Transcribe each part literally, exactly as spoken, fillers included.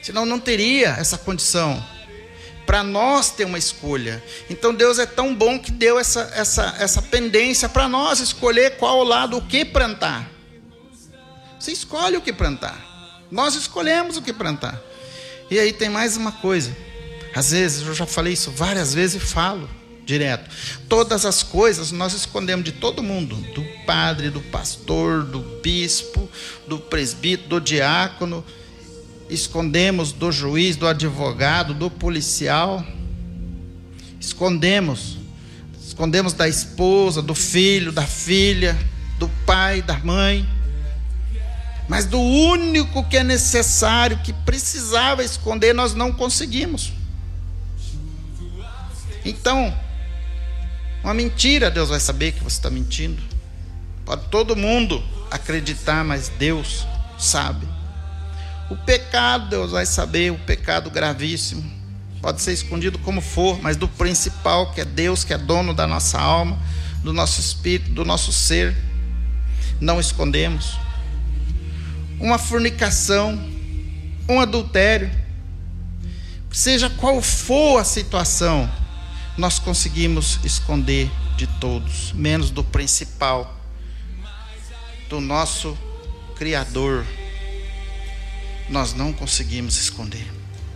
Senão não teria essa condição. Para nós ter uma escolha. Então Deus é tão bom que deu essa, essa, essa pendência para nós escolher qual lado, o que plantar. Você escolhe o que plantar. Nós escolhemos o que plantar. E aí tem mais uma coisa. Às vezes, eu já falei isso várias vezes e falo direto. Todas as coisas nós escondemos de todo mundo. Do padre, do pastor, do bispo, do presbítero, do diácono. Escondemos do juiz, do advogado, do policial. Escondemos. Escondemos da esposa, do filho, da filha, do pai, da mãe. Mas do único que é necessário, que precisava esconder, nós não conseguimos. Então, uma mentira, Deus vai saber que você está mentindo. Pode todo mundo acreditar, mas Deus sabe. O pecado, Deus vai saber, o pecado gravíssimo. Pode ser escondido como for, mas do principal, que é Deus, que é dono da nossa alma, do nosso espírito, do nosso ser, não escondemos. Uma fornicação, um adultério, seja qual for a situação, nós conseguimos esconder de todos, menos do principal, do nosso Criador. Nós não conseguimos esconder.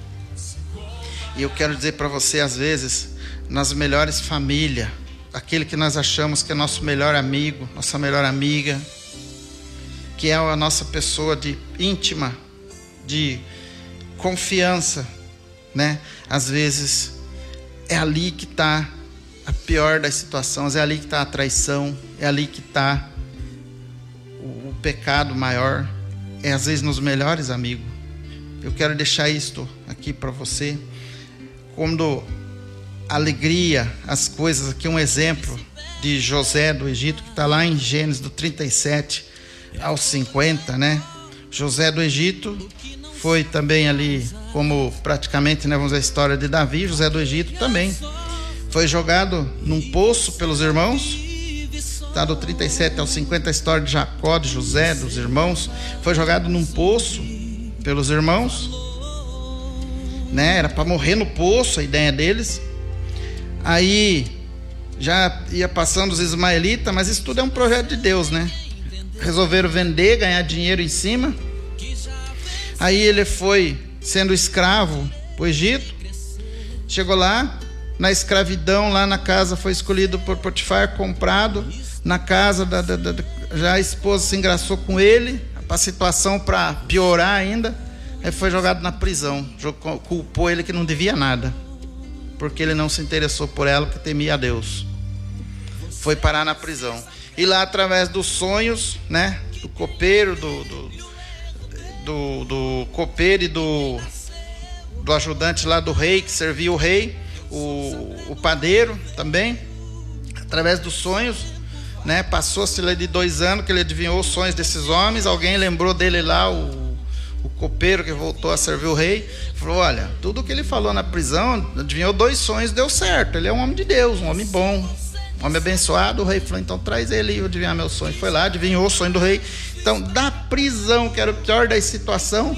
E eu quero dizer para você, às vezes, nas melhores famílias, aquele que nós achamos que é nosso melhor amigo, nossa melhor amiga, que é a nossa pessoa de íntima, de confiança, né? Às vezes é ali que está a pior das situações, é ali que está a traição, é ali que está o, o pecado maior, é às vezes nos melhores amigos. Eu quero deixar isto aqui para você, como alegria, as coisas, aqui um exemplo de José do Egito, que está lá em Gênesis do trinta e sete aos cinquenta, né? José do Egito foi também ali, como praticamente, né, vamos ver a história de Davi. José do Egito também foi jogado num poço pelos irmãos. Está do trinta e sete ao cinquenta a história de Jacó, de José, dos irmãos. Foi jogado num poço pelos irmãos, né? Era para morrer no poço, a ideia deles. Aí já ia passando os ismaelitas, mas isso tudo é um projeto de Deus, né? Resolveram vender, ganhar dinheiro em cima. Aí ele foi sendo escravo para o Egito. Chegou lá, na escravidão, lá na casa, foi escolhido por Potifar, comprado. Na casa, da, da, da, já a esposa se engraçou com ele, a situação para piorar ainda. Aí foi jogado na prisão. Culpou ele que não devia nada, porque ele não se interessou por ela, porque temia a Deus. Foi parar na prisão. E lá, através dos sonhos, né, do copeiro, do, do, do, do copeiro e do, do ajudante lá do rei, que servia o rei, o, o padeiro também, através dos sonhos, né, passou-se de dois anos que ele adivinhou os sonhos desses homens. Alguém lembrou dele lá, o, o copeiro que voltou a servir o rei, falou: olha, tudo que ele falou na prisão, adivinhou dois sonhos, deu certo. Ele é um homem de Deus, um homem bom, um homem abençoado. O rei falou: então traz ele e eu adivinhar meu sonho. Foi lá, adivinhou o sonho do rei. Então, da prisão, que era o pior da situação,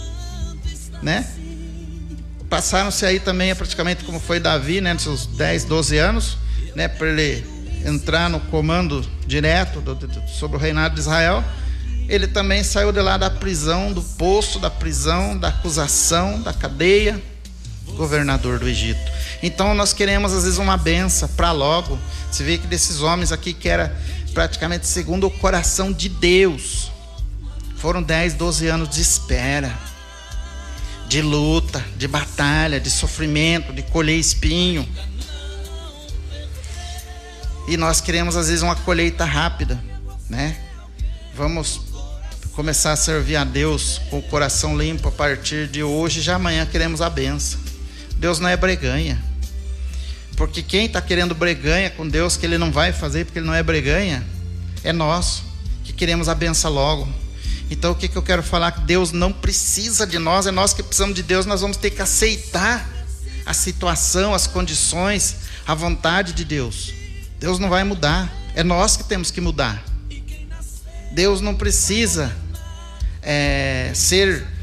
né, passaram-se aí também praticamente como foi Davi, né, nos seus dez, doze anos, né, para ele entrar no comando direto do, do, sobre o reinado de Israel. Ele também saiu de lá da prisão, do poço da prisão, da acusação, da cadeia, governador do Egito. Então nós queremos às vezes uma benção para logo. Você vê que desses homens aqui, que era praticamente segundo o coração de Deus, foram dez, doze anos de espera, de luta, de batalha, de sofrimento, de colher espinho. E nós queremos às vezes uma colheita rápida, né? Vamos começar a servir a Deus com o coração limpo a partir de hoje. Já amanhã queremos a benção. Deus não é breganha. Porque quem está querendo breganha com Deus, que Ele não vai fazer porque Ele não é breganha, é nós, que queremos a benção logo. Então o que, que eu quero falar? Que Deus não precisa de nós, é nós que precisamos de Deus. Nós vamos ter que aceitar a situação, as condições, a vontade de Deus. Deus não vai mudar, é nós que temos que mudar. Deus não precisa é, ser